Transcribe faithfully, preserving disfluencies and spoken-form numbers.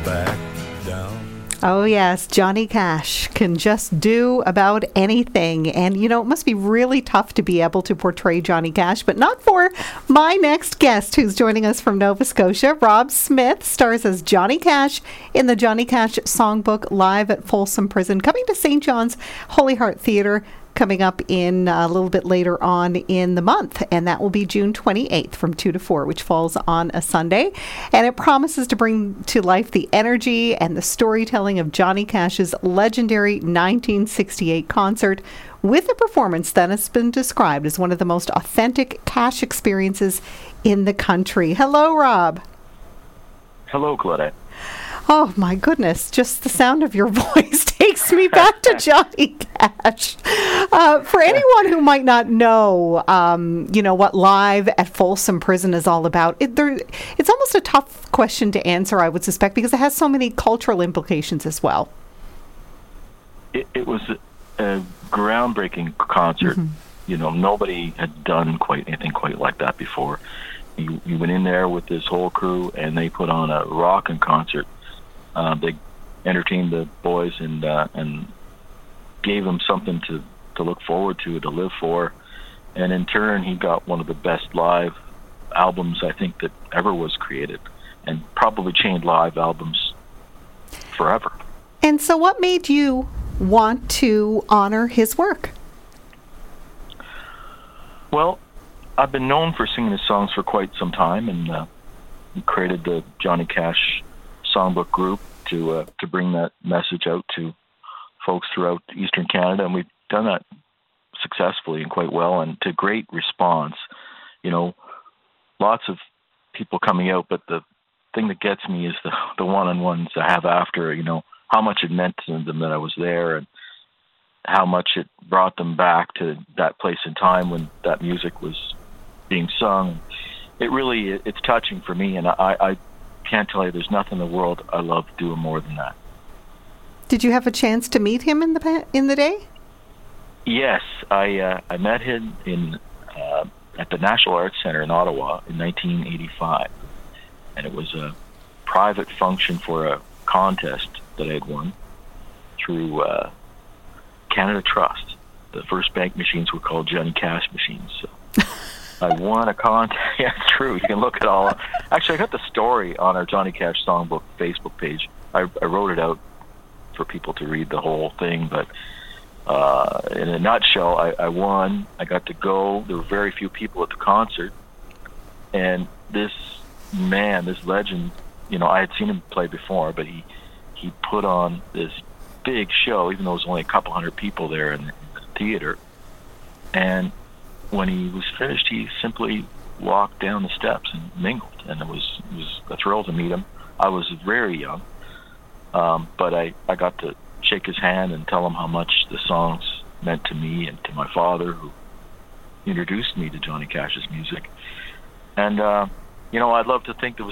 back down. Oh, yes. Johnny Cash can just do about anything. And, you know, it must be really tough to be able to portray Johnny Cash, but not for my next guest who's joining us from Nova Scotia. Rob Smith stars as Johnny Cash in the Johnny Cash Songbook live at Folsom Prison, coming to Saint John's Holy Heart Theatre coming up in a little bit later on in the month, and that will be June twenty-eighth from two to four, which falls on a Sunday. And it promises to bring to life the energy and the storytelling of Johnny Cash's legendary nineteen sixty-eight concert, with a performance that has been described as one of the most authentic Cash experiences in the country. Hello, Rob. Hello, Claudette. Oh, my goodness. Just the sound of your voice takes me back to Johnny Cash. Uh, for anyone who might not know, um, you know, what Live at Folsom Prison is all about, it, there, it's almost a tough question to answer, I would suspect, because it has so many cultural implications as well. It, it was a, a groundbreaking concert. Mm-hmm. You know, nobody had done quite anything quite like that before. You, you went in there with this whole crew, and they put on a rockin' concert. Uh, they entertained the boys and uh, and gave them something to, to look forward to, to live for. And in turn, he got one of the best live albums, I think, that ever was created, and probably changed live albums forever. And so what made you want to honor his work? Well, I've been known for singing his songs for quite some time, and uh, created the Johnny Cash Songbook group to uh, to bring that message out to folks throughout Eastern Canada, and we've done that successfully and quite well, and to great response. You know, lots of people coming out, but the thing that gets me is the the one-on-ones I have after. You know, how much it meant to them that I was there, and how much it brought them back to that place and time when that music was being sung. It really, it's touching for me, and I, I can't tell you there's nothing in the world I love doing more than that. Did you have a chance to meet him in the in the day? Yes, I uh, I met him in uh, at the National Arts Centre in Ottawa in nineteen eighty-five, and it was a private function for a contest that I had won through uh, Canada Trust. The first bank machines were called Johnny Cash machines. So I won a contest. Yeah, it's true. You can look at all. Actually, I got the story on our Johnny Cash Songbook Facebook page. I, I wrote it out for people to read the whole thing, but uh, in a nutshell, I, I won. I got to go. There were very few people at the concert, and this man, this legend, you know, I had seen him play before, but he he put on this big show, even though there was only a couple hundred people there in the, in the theater. And when he was finished, he simply walked down the steps and mingled, and it was it was a thrill to meet him. I was very young, um, but I, I got to shake his hand and tell him how much the songs meant to me and to my father, who introduced me to Johnny Cash's music. And, uh, you know, I'd love to think there was